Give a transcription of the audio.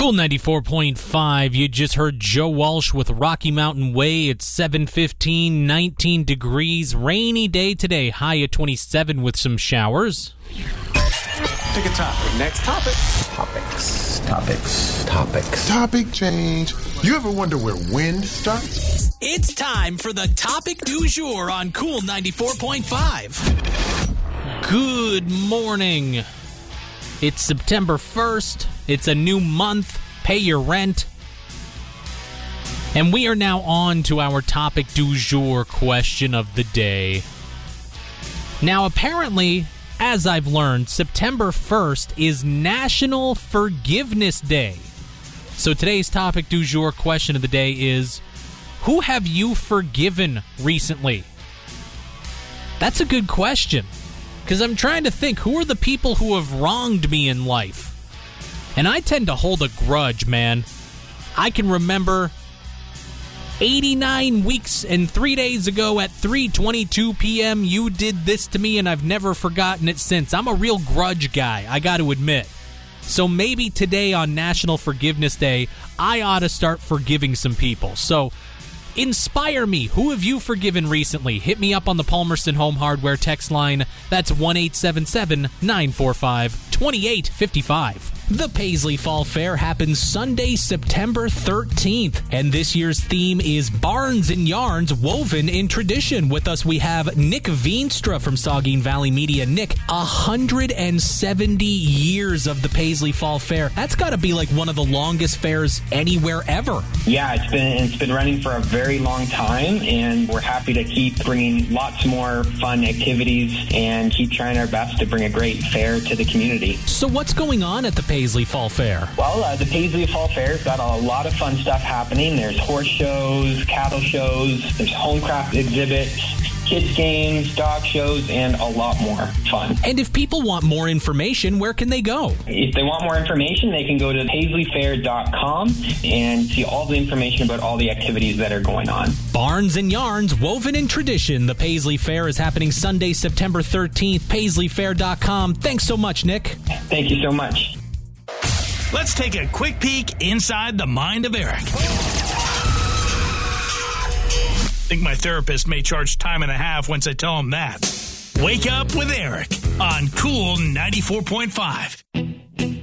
Cool 94.5. You just heard Joe Walsh with Rocky Mountain Way. It's 7:15, 19 degrees. Rainy day today. High at 27 with some showers. Pick a topic. Next topic. Topics. Topic change. You ever wonder where wind starts? It's time for the topic du jour on Cool 94.5. Good morning. It's September 1st. It's a new month. Pay your rent. And we are now on to our topic du jour question of the day. Now, apparently, as I've learned, September 1st is National Forgiveness Day. So today's topic du jour question of the day is, who have you forgiven recently? That's a good question. Because I'm trying to think, who are the people who have wronged me in life? And I tend to hold a grudge, man. I can remember 89 weeks and 3 days ago at 3:22 p.m., you did this to me, and I've never forgotten it since. I'm a real grudge guy, I got to admit. So maybe today on National Forgiveness Day, I ought to start forgiving some people. So inspire me. Who have you forgiven recently? Hit me up on the Palmerston Home Hardware text line. That's 1-877-945-2855. The Paisley Fall Fair happens Sunday, September 13th, and this year's theme is Barns and Yarns Woven in Tradition. With us, we have Nick Veenstra from Saugeen Valley Media. Nick, 170 years of the Paisley Fall Fair. That's got to be like one of the longest fairs anywhere ever. Yeah, it's been running for a very long time, and we're happy to keep bringing lots more fun activities and keep trying our best to bring a great fair to the community. So what's going on at the Paisley Fall Fair? Well, the Paisley Fall Fair's got a lot of fun stuff happening. There's horse shows, cattle shows, there's homecraft exhibits, kids games, dog shows, and a lot more fun. And if people want more information, where can they go? If they want more information, they can go to paisleyfair.com and see all the information about all the activities that are going on. Barns and Yarns Woven in Tradition. The Paisley Fair is happening Sunday, September 13th. paisleyfair.com. Thanks so much, Nick. Thank you so much. Let's take a quick peek inside the mind of Eric. I think my therapist may charge time and a half once I tell him that. Wake up with Eric on Cool 94.5.